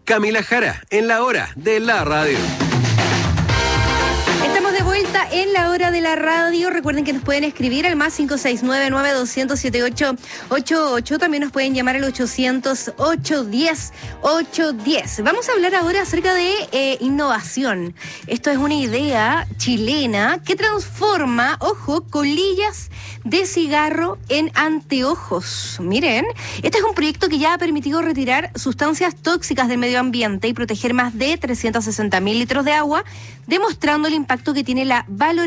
Camila Jara, en la hora de la radio. Estamos de vuelta en la hora de la radio. Recuerden que nos pueden escribir al más 569-9200-7888. También nos pueden llamar al 800-810-810. Vamos a hablar ahora acerca de innovación. Esto es una idea chilena que transforma, ojo, colillas de cigarro en anteojos. Miren, este es un proyecto que ya ha permitido retirar sustancias tóxicas del medio ambiente y proteger más de 360.000 litros de agua, demostrando el impacto que tiene la valorización